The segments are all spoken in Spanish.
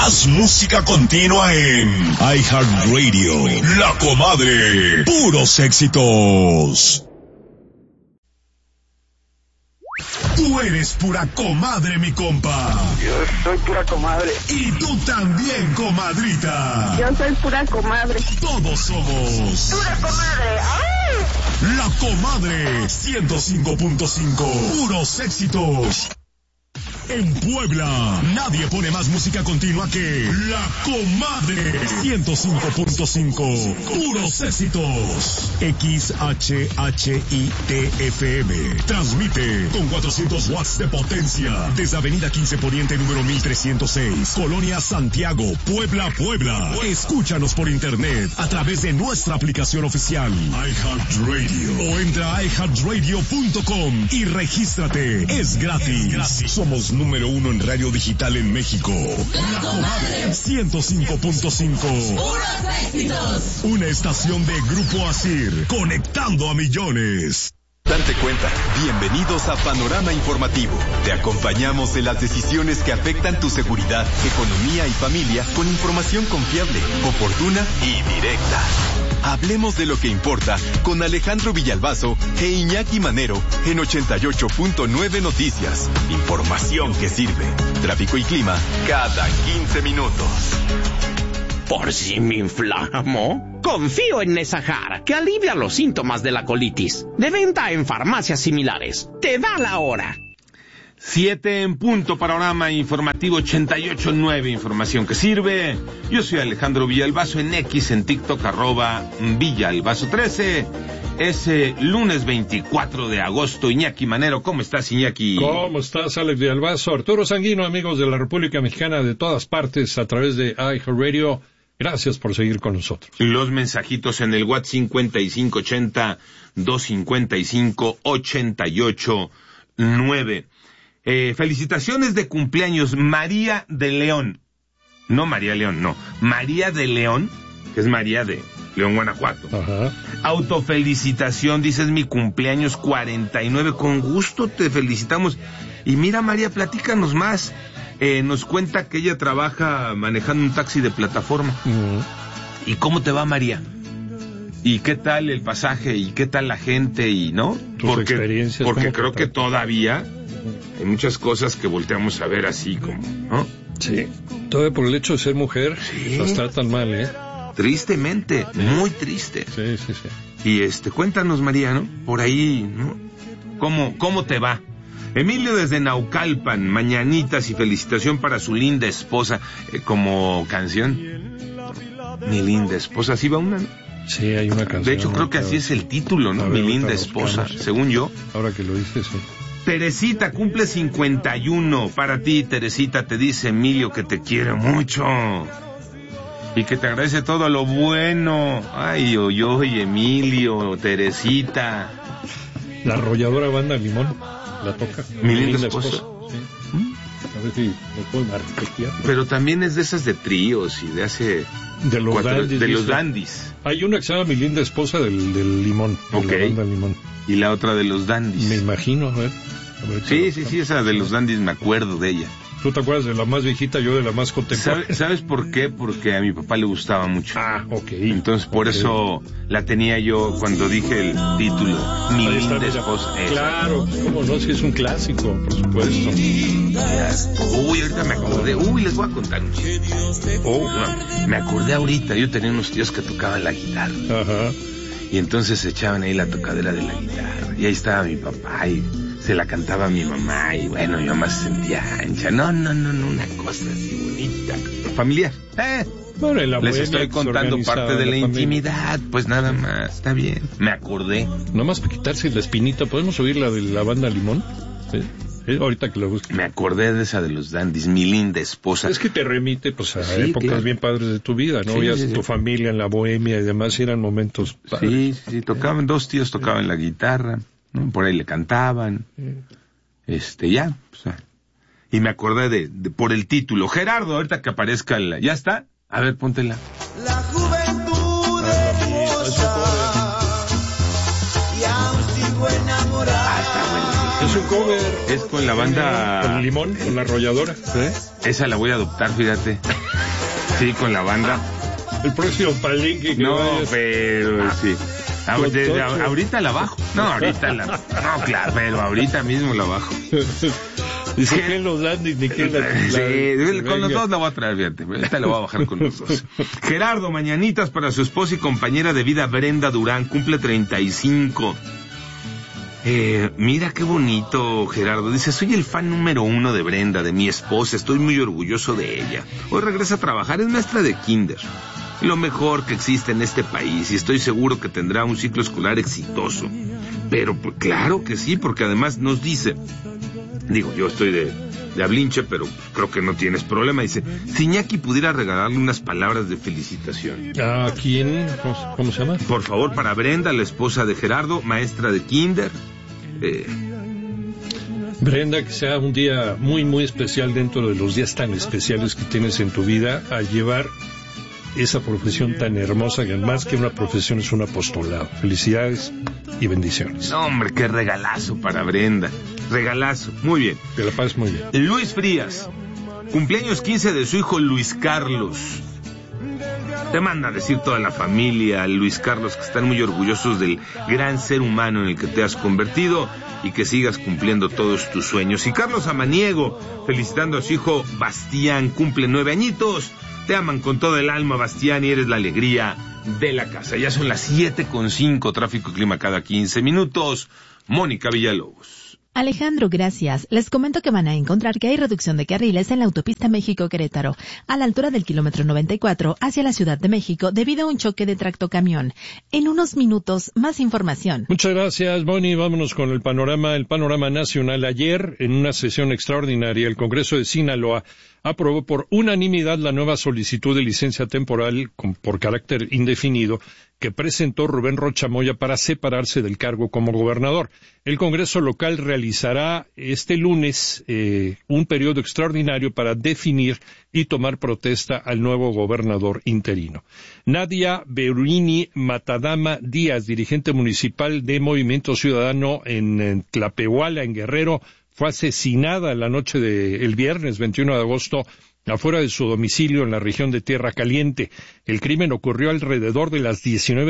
Más música continua en iHeartRadio. La Comadre. Puros éxitos. Tú eres pura comadre, mi compa. Yo soy pura comadre. Y tú también, comadrita. Yo soy pura comadre. Todos somos Pura comadre. ¡Ay! La Comadre 105.5. Puros éxitos. En Puebla, nadie pone más música continua que La Comadre 105.5. Puros éxitos. XHHITFM. Transmite con 400 watts de potencia desde Avenida 15 Poniente número 1306, Colonia Santiago, Puebla, Puebla. Escúchanos por internet a través de nuestra aplicación oficial iHeartRadio o entra a iHeartRadio.com y regístrate. Es gratis. Somos número 1 en radio digital en México. La Comadre 105.5. Puros éxitos. Una estación de Grupo Asir, conectando a millones. Darte cuenta. Bienvenidos a Panorama Informativo. Te acompañamos en las decisiones que afectan tu seguridad, economía y familia con información confiable, oportuna y directa. Hablemos de lo que importa con Alejandro Villalbazo e Iñaki Manero en 88.9 Noticias. Información que sirve. Tráfico y clima cada 15 minutos. Por si me inflamo, confío en Nesajar, que alivia los síntomas de la colitis. De venta en farmacias similares. Te da la hora. 7 en punto, Panorama Informativo 88.9, información que sirve. Yo soy Alejandro Villalbazo en X, en TikTok, @Villalbazo13. Es lunes 24 de agosto. Iñaki Manero, ¿cómo estás, Iñaki? ¿Cómo estás, Alex Villalbazo? Arturo Sanguino, amigos de la República Mexicana de todas partes a través de iHeartRadio. Gracias por seguir con nosotros. Los mensajitos en el WhatsApp 5580-255-88-9. Felicitaciones de cumpleaños, María de León. No María León, no. María de León, que es María de León, Guanajuato. Ajá. Autofelicitación, dices mi cumpleaños 49. Con gusto te felicitamos. Y mira, María, platícanos más. Nos cuenta que ella trabaja manejando un taxi de plataforma. ¿Y cómo te va, María? ¿Y qué tal el pasaje? ¿Y qué tal la gente? Y ¿no? Porque creo que todavía hay muchas cosas que volteamos a ver así como, ¿no? Sí. Todavía por el hecho de ser mujer, sí, las tratan mal, ¿eh? Tristemente, muy triste. Sí. Y cuéntanos, María, ¿no? Por ahí, ¿no? ¿Cómo te va? Emilio desde Naucalpan, mañanitas y felicitación para su linda esposa, como canción. Mi linda esposa, ¿sí va una, no? Sí, hay una canción. De hecho, creo que así es el título, ¿no? Mi linda esposa, según yo. Ahora que lo dices, sí. Teresita cumple 51. Para ti, Teresita, te dice Emilio que te quiere mucho y que te agradece todo lo bueno. Ay, oye, Emilio, Teresita. La arrolladora banda Limón la toca. Mi linda esposa. Sí. A ver si me puedo arrepentir. Pero también es de esas de tríos y de hace... De los dandies. De los dandies. Hay una que se llama Mi linda esposa del Limón. Ok. De la banda Limón. Y la otra de los dandies. Me imagino, a ver sí, esa de los dandies me acuerdo de ella. ¿Tú te acuerdas de la más viejita, yo de la más contemporánea? ¿Sabes por qué? Porque a mi papá le gustaba mucho. Ah, ok. Entonces por eso la tenía yo cuando dije el título, Mi linda esposa. Claro, cómo no, si es un clásico, por supuesto. Ahorita me acordé. Les voy a contar un chiste. Me acordé ahorita, yo tenía unos tíos que tocaban la guitarra. Ajá. Y entonces echaban ahí la tocadera de la guitarra. Y ahí estaba mi papá y se la cantaba a mi mamá. Y bueno, mi mamá se sentía ancha. No, una cosa así bonita. Familiar. Bueno, les estoy contando parte de la intimidad. Pues nada más, está bien. Me acordé. Nomás para quitarse la espinita, ¿podemos oír la de la banda Limón? ¿Sí? Ahorita que lo busque. Me acordé de esa de los dandies, Mi linda esposa. Es que te remite pues a épocas bien padres de tu vida, ¿no? Sí. Tu familia en la bohemia y demás, eran momentos padres. Sí, tocaban, dos tíos tocaban la guitarra, ¿no? Por ahí le cantaban. Ya. Y me acordé de por el título. Gerardo, ahorita que aparezca ¿ya está? A ver, póntela. La juventud hermosa y aún sigo enamorada. Es Es un cover. Es con la banda... Con Limón, con la arrolladora. ¿Sí? Esa la voy a adoptar, fíjate. Sí, con la banda. El próximo palenque que no, vayas. Pero sí. Ahorita la bajo. No, claro, pero ahorita mismo la bajo. Dice que los Landis ni que sí, con los dos la voy a traer, fíjate. Ahorita la voy a bajar con los dos. Gerardo, mañanitas para su esposa y compañera de vida Brenda Durán, cumple 35. Mira qué bonito, Gerardo. Dice, soy el fan número 1 de Brenda, de mi esposa. Estoy muy orgulloso de ella. Hoy regresa a trabajar, es maestra de kinder. Lo mejor que existe en este país y estoy seguro que tendrá un ciclo escolar exitoso. Pero pues, claro que sí, porque además nos dice, digo, yo estoy de hablinche, pero creo que no tienes problema. Dice, si Iñaki pudiera regalarle unas palabras de felicitación. ¿A quién? ¿Cómo se llama? Por favor, para Brenda, la esposa de Gerardo, maestra de kinder. Brenda, que sea un día muy, muy especial dentro de los días tan especiales que tienes en tu vida, a llevar esa profesión tan hermosa, que más que una profesión es un apostolado. Felicidades y bendiciones. No, hombre, qué regalazo para Brenda. Regalazo, muy bien. Que la pases muy bien. Luis Frías, cumpleaños 15 de su hijo Luis Carlos. Te manda a decir toda la familia, Luis Carlos, que están muy orgullosos del gran ser humano en el que te has convertido y que sigas cumpliendo todos tus sueños. Y Carlos Amaniego, felicitando a su hijo Bastián, cumple 9 añitos. Te aman con todo el alma, Bastián, y eres la alegría de la casa. Ya son las 7:05, tráfico y clima cada 15 minutos. Mónica Villalobos. Alejandro, gracias. Les comento que van a encontrar que hay reducción de carriles en la autopista México-Querétaro, a la altura del kilómetro 94, hacia la Ciudad de México, debido a un choque de tractocamión. En unos minutos, más información. Muchas gracias, Moni. Vámonos con el panorama nacional. Ayer, en una sesión extraordinaria, el Congreso de Sinaloa aprobó por unanimidad la nueva solicitud de licencia temporal por carácter indefinido que presentó Rubén Rocha Moya para separarse del cargo como gobernador. El Congreso local realizará este lunes un periodo extraordinario para definir y tomar protesta al nuevo gobernador interino. Nadia Beruini Matadama Díaz, dirigente municipal de Movimiento Ciudadano en Tlapehuala, en Guerrero, fue asesinada la noche del viernes 21 de agosto afuera de su domicilio en la región de Tierra Caliente. El crimen ocurrió alrededor de las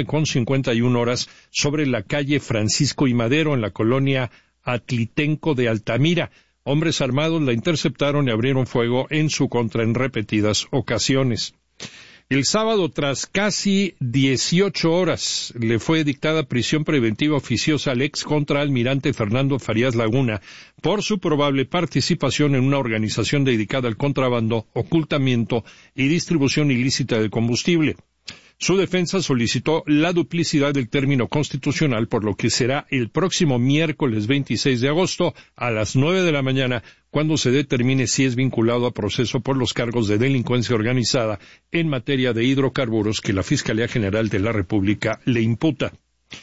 19:51 horas sobre la calle Francisco y Madero en la colonia Atlitenco de Altamira. Hombres armados la interceptaron y abrieron fuego en su contra en repetidas ocasiones. El sábado, tras casi 18 horas, le fue dictada prisión preventiva oficiosa al ex contraalmirante Fernando Farías Laguna por su probable participación en una organización dedicada al contrabando, ocultamiento y distribución ilícita de combustible. Su defensa solicitó la duplicidad del término constitucional, por lo que será el próximo miércoles 26 de agosto a las 9 de la mañana cuando se determine si es vinculado a proceso por los cargos de delincuencia organizada en materia de hidrocarburos que la Fiscalía General de la República le imputa.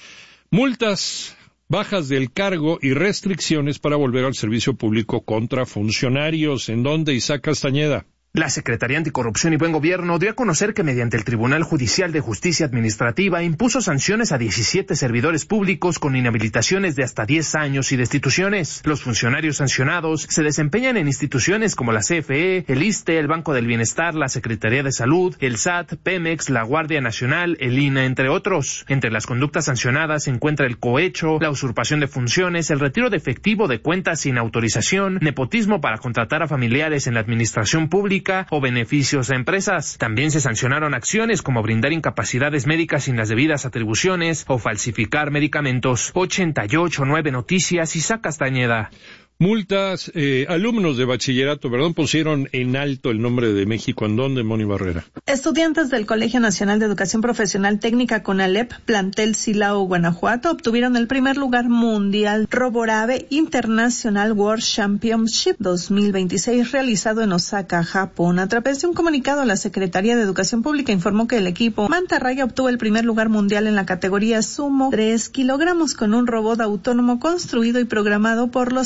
Multas, bajas del cargo y restricciones para volver al servicio público contra funcionarios. ¿En dónde, Isaac Castañeda? La Secretaría Anticorrupción y Buen Gobierno dio a conocer que mediante el Tribunal Judicial de Justicia Administrativa impuso sanciones a 17 servidores públicos con inhabilitaciones de hasta 10 años y destituciones. Los funcionarios sancionados se desempeñan en instituciones como la CFE, el ISSSTE, el Banco del Bienestar, la Secretaría de Salud, el SAT, Pemex, la Guardia Nacional, el INAH, entre otros. Entre las conductas sancionadas se encuentra el cohecho, la usurpación de funciones, el retiro de efectivo de cuentas sin autorización, nepotismo para contratar a familiares en la administración pública o beneficios a empresas. También se sancionaron acciones como brindar incapacidades médicas sin las debidas atribuciones o falsificar medicamentos. 88.9 Noticias, Isaac Castañeda. Multas, alumnos de bachillerato, pusieron en alto el nombre de México. ¿En dónde, Moni Barrera? Estudiantes del Colegio Nacional de Educación Profesional Técnica CONALEP, plantel Silao, Guanajuato, obtuvieron el primer lugar mundial Roborave International World Championship 2026 realizado en Osaka, Japón. A través de un comunicado, la Secretaría de Educación Pública informó que el equipo Mantarraya obtuvo el primer lugar mundial en la categoría Sumo 3 kilogramos con un robot autónomo construido y programado por los propios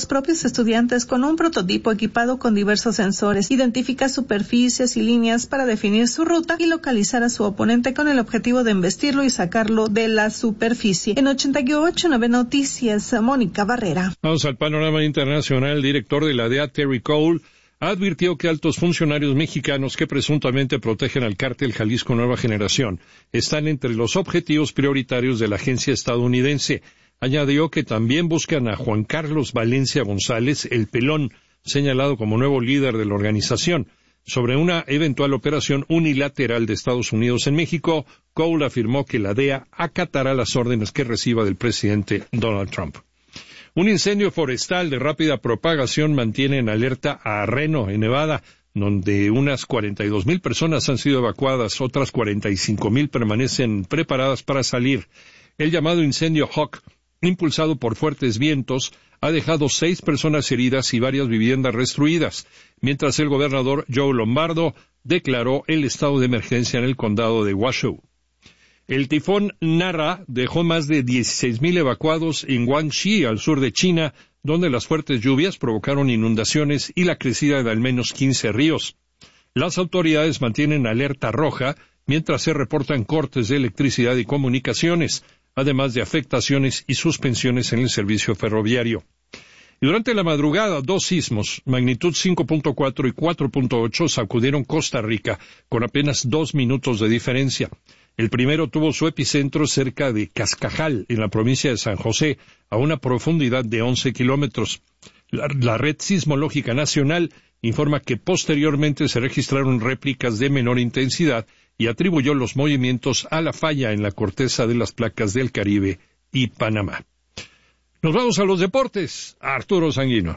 los estudiantes con un prototipo equipado con diversos sensores. Identifica superficies y líneas para definir su ruta y localizar a su oponente con el objetivo de embestirlo y sacarlo de la superficie. En 88.9 Noticias, Mónica Barrera. Vamos al panorama internacional. El director de la DEA, Terry Cole, advirtió que altos funcionarios mexicanos que presuntamente protegen al cártel Jalisco Nueva Generación están entre los objetivos prioritarios de la agencia estadounidense. Añadió que también buscan a Juan Carlos Valencia González, el Pelón, señalado como nuevo líder de la organización. Sobre una eventual operación unilateral de Estados Unidos en México, Cole afirmó que la DEA acatará las órdenes que reciba del presidente Donald Trump. Un incendio forestal de rápida propagación mantiene en alerta a Reno, en Nevada, donde unas 42,000 personas han sido evacuadas, otras 45,000 permanecen preparadas para salir. El llamado incendio Hawk, impulsado por fuertes vientos, ha dejado 6 personas heridas y varias viviendas destruidas, mientras el gobernador Joe Lombardo declaró el estado de emergencia en el condado de Washoe. El tifón Nara dejó más de 16,000 evacuados en Guangxi, al sur de China, donde las fuertes lluvias provocaron inundaciones y la crecida de al menos 15 ríos. Las autoridades mantienen alerta roja, mientras se reportan cortes de electricidad y comunicaciones, además de afectaciones y suspensiones en el servicio ferroviario. Y durante la madrugada, 2 sismos, magnitud 5.4 y 4.8, sacudieron Costa Rica, con apenas 2 minutos de diferencia. El primero tuvo su epicentro cerca de Cascajal, en la provincia de San José, a una profundidad de 11 kilómetros. La Red Sismológica Nacional informa que posteriormente se registraron réplicas de menor intensidad y atribuyó los movimientos a la falla en la corteza de las placas del Caribe y Panamá. Nos vamos a los deportes. Arturo Sanguino.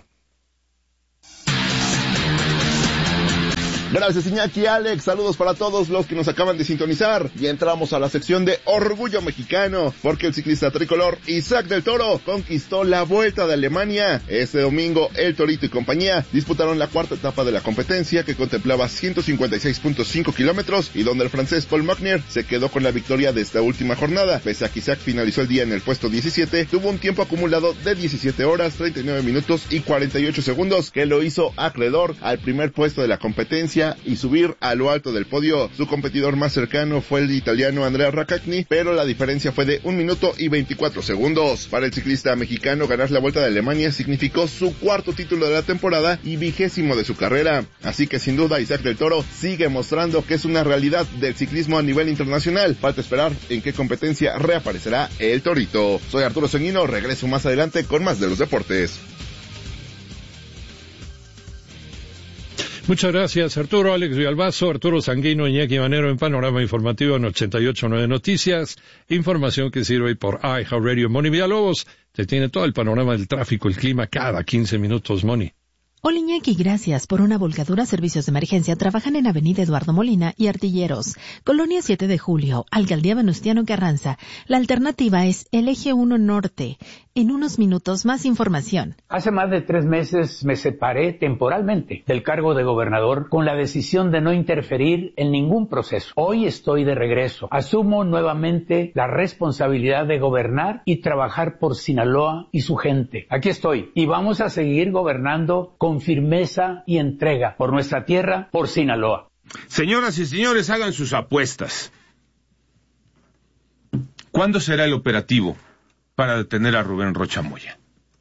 Gracias, Iñaki, Alex, saludos para todos los que nos acaban de sintonizar y entramos a la sección de Orgullo Mexicano, porque el ciclista tricolor Isaac del Toro conquistó la Vuelta de Alemania. Este domingo el Torito y compañía disputaron la 4ª etapa de la competencia, que contemplaba 156.5 kilómetros y donde el francés Paul Magnier se quedó con la victoria de esta última jornada. Pese a que Isaac finalizó el día en el puesto 17, tuvo un tiempo acumulado de 17 horas, 39 minutos y 48 segundos, que lo hizo acreedor al primer puesto de la competencia y subir a lo alto del podio. Su competidor más cercano fue el italiano Andrea Raccagni, pero la diferencia fue de 1 minuto y 24 segundos. Para el ciclista mexicano, ganar la Vuelta de Alemania significó su 4º título de la temporada y 20º de su carrera. Así que sin duda Isaac del Toro sigue mostrando que es una realidad del ciclismo a nivel internacional. Falta esperar en qué competencia reaparecerá el Torito. Soy Arturo Sanguino, regreso más adelante con más de los deportes. Muchas gracias, Arturo. Alex Villalbazo, Arturo Sanguino, Iñaki Manero en Panorama Informativo en 88.9 Noticias. Información que sirve por iHeartRadio. Moni Villalobos te tiene todo el panorama del tráfico, el clima cada 15 minutos, Moni. Hola Iñaki, gracias. Por una volcadura, servicios de emergencia trabajan en Avenida Eduardo Molina y Artilleros, Colonia 7 de Julio, Alcaldía Venustiano Carranza. La alternativa es el Eje 1 Norte. En unos minutos, más información. Hace más de 3 meses me separé temporalmente del cargo de gobernador con la decisión de no interferir en ningún proceso. Hoy estoy de regreso. Asumo nuevamente la responsabilidad de gobernar y trabajar por Sinaloa y su gente. Aquí estoy y vamos a seguir gobernando con firmeza y entrega por nuestra tierra, por Sinaloa. Señoras y señores, hagan sus apuestas. ¿Cuándo será el operativo para detener a Rubén Rocha Moya?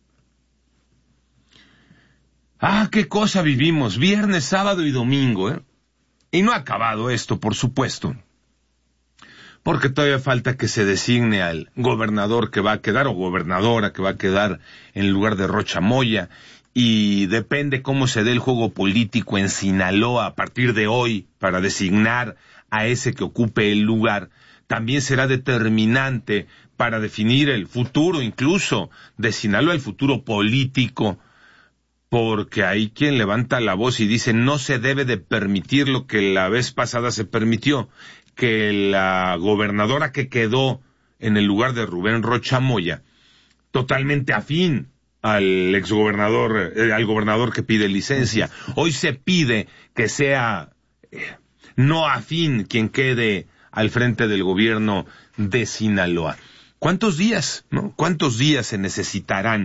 Ah, qué cosa vivimos, viernes, sábado y domingo, ¿eh? Y no ha acabado esto, por supuesto, porque todavía falta que se designe al gobernador que va a quedar, o gobernadora que va a quedar en lugar de Rocha Moya, y depende cómo se dé el juego político en Sinaloa a partir de hoy para designar a ese que ocupe el lugar. También será determinante para definir el futuro incluso de Sinaloa, el futuro político, porque hay quien levanta la voz y dice no se debe de permitir lo que la vez pasada se permitió, que la gobernadora que quedó en el lugar de Rubén Rocha Moya, totalmente afín al exgobernador, al gobernador que pide licencia, hoy se pide que sea no afín quien quede al frente del gobierno de Sinaloa. ¿Cuántos días, no? ¿Cuántos días se necesitarán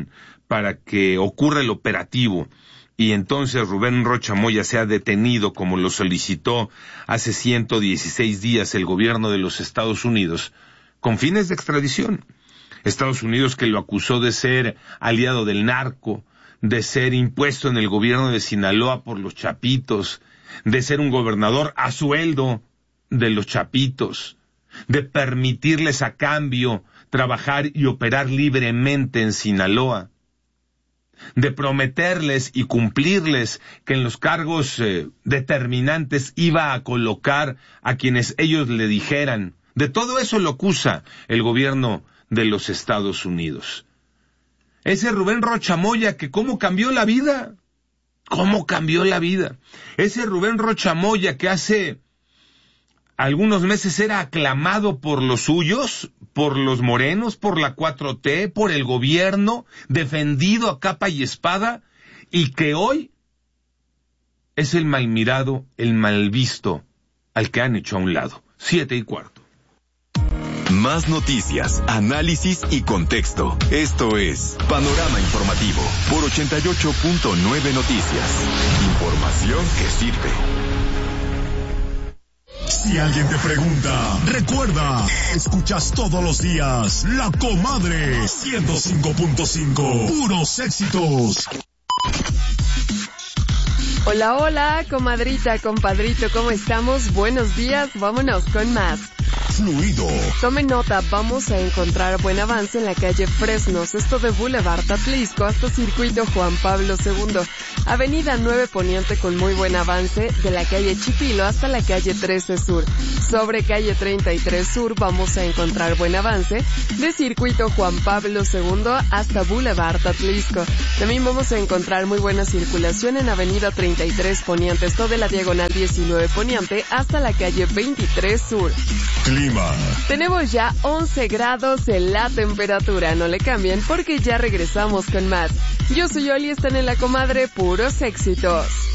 para que ocurra el operativo y entonces Rubén Rocha Moya sea detenido como lo solicitó hace 116 días el gobierno de los Estados Unidos, con fines de extradición. Estados Unidos que lo acusó de ser aliado del narco, de ser impuesto en el gobierno de Sinaloa por los chapitos, de ser un gobernador a sueldo de los chapitos, de permitirles a cambio trabajar y operar libremente en Sinaloa, de prometerles y cumplirles que en los cargos determinantes iba a colocar a quienes ellos le dijeran. De todo eso lo acusa el gobierno de los Estados Unidos. Ese Rubén Rocha Moya que cómo cambió la vida. ¿Cómo cambió la vida? Ese Rubén Rocha Moya que hace algunos meses era aclamado por los suyos, por los morenos, por la 4T, por el gobierno, defendido a capa y espada, y que hoy es el mal mirado, el mal visto, al que han hecho a un lado. 7:15. Más noticias, análisis y contexto. Esto es Panorama Informativo por 88.9 Noticias. Información que sirve. Si alguien te pregunta, recuerda, escuchas todos los días La Comadre 105.5, puros éxitos. Hola, hola, comadrita, compadrito, ¿cómo estamos? Buenos días, vámonos con más. Fluido. Tomen nota, vamos a encontrar buen avance en la calle Fresnos, esto de Boulevard Atlisco hasta Circuito Juan Pablo II. Avenida 9 Poniente con muy buen avance, de la calle Chipilo hasta la calle 13 Sur. Sobre calle 33 Sur vamos a encontrar buen avance, de Circuito Juan Pablo II hasta Boulevard Atlisco. También vamos a encontrar muy buena circulación en Avenida 33 Poniente, esto de la diagonal 19 Poniente hasta la calle 23 Sur. Clima. Tenemos ya 11 grados en la temperatura, no le cambien porque ya regresamos con más. Yo soy Oli, están en La Comadre, puros éxitos.